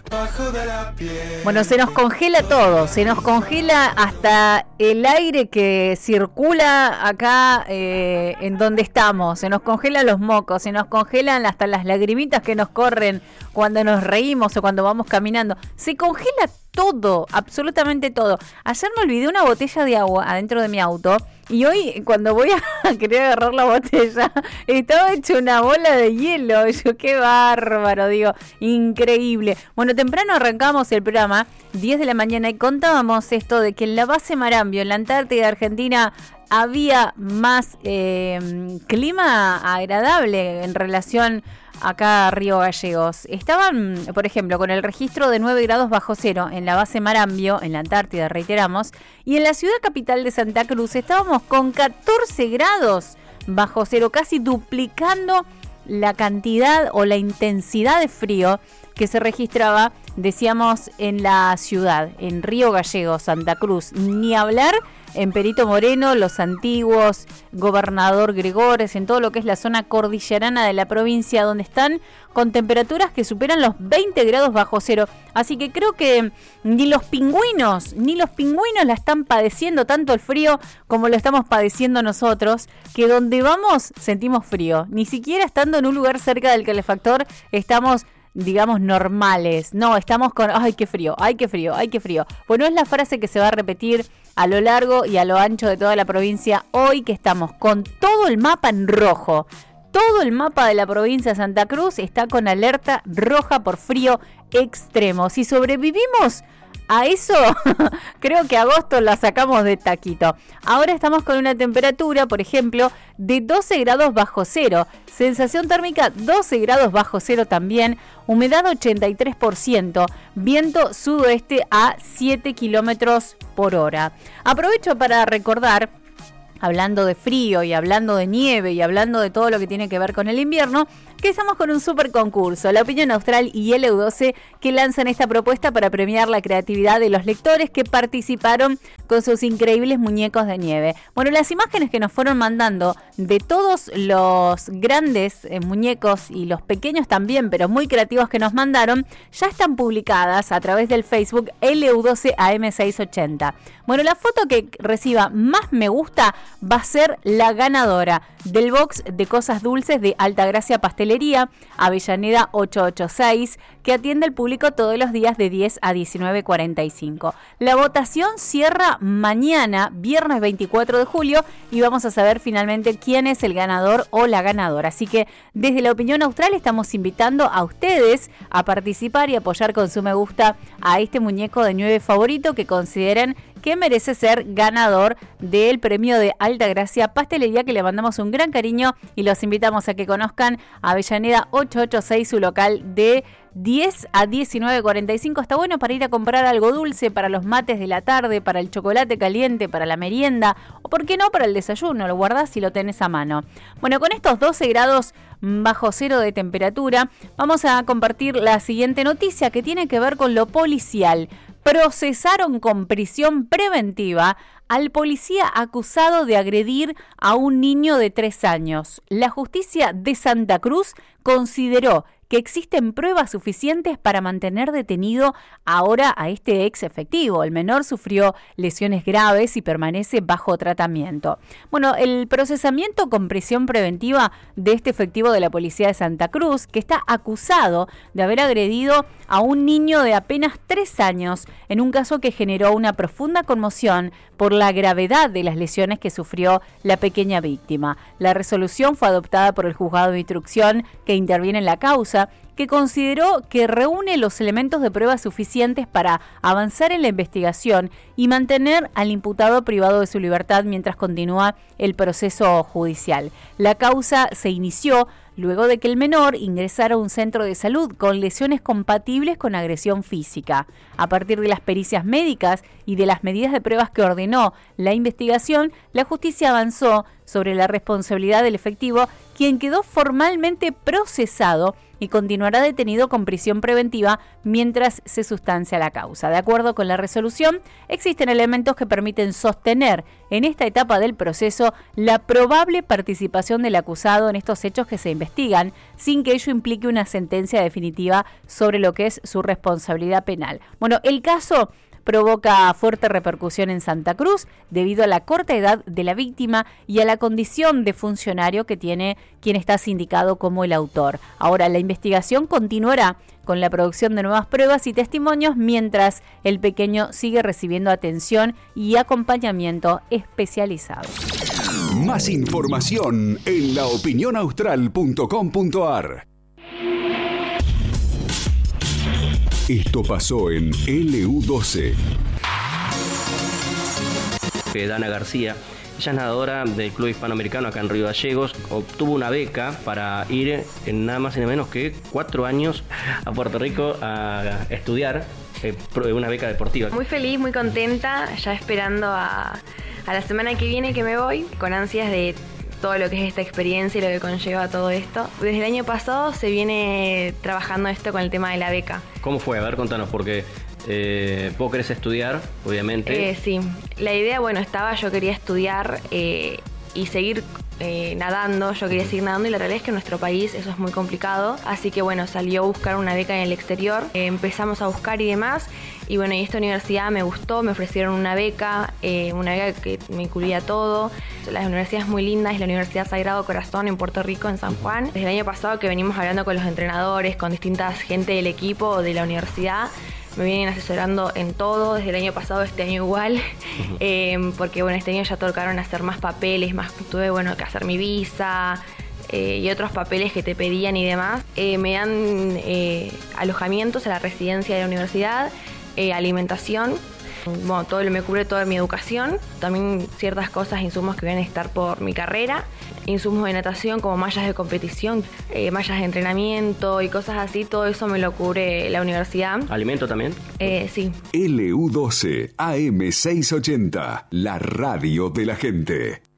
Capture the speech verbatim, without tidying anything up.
Bueno, se nos congela todo, se nos congela hasta el aire que circula acá eh, en donde estamos, se nos congelan los mocos, se nos congelan hasta las lagrimitas que nos corren cuando nos reímos o cuando vamos caminando, se congela todo, absolutamente todo. Ayer me olvidé una botella de agua adentro de mi auto y hoy cuando voy a querer agarrar la botella estaba hecho una bola de hielo. Yo, qué bárbaro, digo, increíble. Bueno, temprano arrancamos el programa, diez de la mañana, y contábamos esto de que en la base Marambio, en la Antártida Argentina, había más eh, clima agradable en relación acá a Río Gallegos. Estaban, por ejemplo, con el registro de nueve grados bajo cero en la base Marambio, en la Antártida, reiteramos, y en la ciudad capital de Santa Cruz estábamos con catorce grados bajo cero, casi duplicando la cantidad o la intensidad de frío que se registraba, decíamos, en la ciudad, en Río Gallegos, Santa Cruz. Ni hablar en Perito Moreno, Los Antiguos, Gobernador Gregores, en todo lo que es la zona cordillerana de la provincia, donde están con temperaturas que superan los veinte grados bajo cero. Así que creo que ni los pingüinos, ni los pingüinos la están padeciendo tanto el frío como lo estamos padeciendo nosotros, que donde vamos sentimos frío. Ni siquiera estando en un lugar cerca del calefactor estamos, digamos, normales. No, estamos con, ay, qué frío, ay, qué frío, ay, qué frío. Bueno, es la frase que se va a repetir a lo largo y a lo ancho de toda la provincia hoy, que estamos con todo el mapa en rojo. Todo el mapa de la provincia de Santa Cruz está con alerta roja por frío extremo. Si sobrevivimos a eso, creo que agosto la sacamos de taquito. Ahora estamos con una temperatura, por ejemplo, de doce grados bajo cero. Sensación térmica doce grados bajo cero también. Humedad ochenta y tres por ciento. Viento sudoeste a siete kilómetros por hora. Aprovecho para recordar, hablando de frío y hablando de nieve y hablando de todo lo que tiene que ver con el invierno, que estamos con un super concurso, La Opinión Austral y el E U doce, que lanzan esta propuesta para premiar la creatividad de los lectores que participaron con sus increíbles muñecos de nieve. Bueno, las imágenes que nos fueron mandando de todos los grandes eh, muñecos y los pequeños también, pero muy creativos que nos mandaron, ya están publicadas a través del Facebook L E U doce A M seiscientos ochenta. Bueno, la foto que reciba más me gusta va a ser la ganadora del box de cosas dulces de Altagracia Pastelería, Avellaneda ochocientos ochenta y seis, que atiende al público todos los días de diez a diecinueve cuarenta y cinco. La votación cierra mañana, viernes veinticuatro de julio, y vamos a saber finalmente quién es el ganador o la ganadora. Así que desde La Opinión Austral estamos invitando a ustedes a participar y apoyar con su me gusta a este muñeco de nieve favorito que consideren que merece ser ganador del premio de Altagracia Pastelería, que le mandamos un gran cariño y los invitamos a que conozcan Avellaneda ochocientos ochenta y seis, su local de diez a diecinueve cuarenta y cinco. Está bueno para ir a comprar algo dulce para los mates de la tarde, para el chocolate caliente, para la merienda, o por qué no, para el desayuno. Lo guardás y lo tenés a mano. Bueno, con estos doce grados bajo cero de temperatura, vamos a compartir la siguiente noticia que tiene que ver con lo policial. Procesaron con prisión preventiva al policía acusado de agredir a un niño de tres años. La justicia de Santa Cruz consideró que existen pruebas suficientes para mantener detenido ahora a este ex efectivo. El menor sufrió lesiones graves y permanece bajo tratamiento. Bueno, el procesamiento con prisión preventiva de este efectivo de la policía de Santa Cruz, que está acusado de haber agredido a un niño de apenas tres años en un caso que generó una profunda conmoción por la gravedad de las lesiones que sufrió la pequeña víctima. La resolución fue adoptada por el juzgado de instrucción que interviene en la causa, que consideró que reúne los elementos de prueba suficientes para avanzar en la investigación y mantener al imputado privado de su libertad mientras continúa el proceso judicial. La causa se inició luego de que el menor ingresara a un centro de salud con lesiones compatibles con agresión física. A partir de las pericias médicas y de las medidas de pruebas que ordenó la investigación, la justicia avanzó sobre la responsabilidad del efectivo, quien quedó formalmente procesado y continuará detenido con prisión preventiva mientras se sustancia la causa. De acuerdo con la resolución, existen elementos que permiten sostener en esta etapa del proceso la probable participación del acusado en estos hechos que se investigan, sin que ello implique una sentencia definitiva sobre lo que es su responsabilidad penal. Bueno, el caso provoca fuerte repercusión en Santa Cruz debido a la corta edad de la víctima y a la condición de funcionario que tiene quien está sindicado como el autor. Ahora, la investigación continuará con la producción de nuevas pruebas y testimonios mientras el pequeño sigue recibiendo atención y acompañamiento especializado. Más información en la opinión austral punto com punto a r. Esto pasó en L U doce. Dana García, ella es nadadora del Club Hispanoamericano acá en Río Gallegos, obtuvo una beca para ir en nada más y nada menos que cuatro años a Puerto Rico a estudiar eh, una beca deportiva. Muy feliz, muy contenta, ya esperando a, a la semana que viene que me voy, con ansias de todo lo que es esta experiencia y lo que conlleva todo esto. Desde el año pasado se viene trabajando esto con el tema de la beca. ¿Cómo fue? A ver, contanos, porque eh, vos querés estudiar, obviamente. Eh, sí, la idea, bueno, estaba, yo quería estudiar eh, y seguir eh, nadando, yo quería seguir nadando y la realidad es que en nuestro país eso es muy complicado, así que bueno, salió a buscar una beca en el exterior, eh, empezamos a buscar y demás. Y bueno, y esta universidad me gustó, me ofrecieron una beca, eh, una beca que me incluía todo. La universidad es muy linda, es la Universidad Sagrado Corazón en Puerto Rico, en San Juan. Desde el año pasado que venimos hablando con los entrenadores, con distintas gente del equipo de la universidad, me vienen asesorando en todo, desde el año pasado, este año igual, uh-huh. eh, porque bueno, este año ya tocaron hacer más papeles, más tuve bueno que hacer mi visa, Eh, y otros papeles que te pedían y demás. Eh, me dan eh, alojamientos a la residencia de la universidad, eh, alimentación, bueno, todo lo me cubre toda mi educación, también ciertas cosas, insumos que van a estar por mi carrera, insumos de natación como mallas de competición, eh, mallas de entrenamiento y cosas así, todo eso me lo cubre la universidad. ¿Alimento también? Eh, sí. L U doce A M seiscientos ochenta, la radio de la gente.